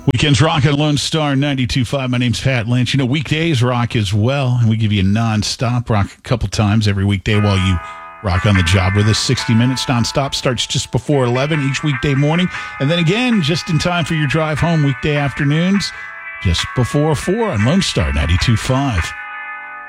Weekends rock at Lone Star 92.5. My name's Pat Lynch. You know, weekdays rock as well. And we give you non-stop rock a couple times every weekday while you rock on the job with us. 60 minutes non-stop starts just before 11 each weekday morning. And then again, just in time for your drive home weekday afternoons, just before 4 on Lone Star 92.5.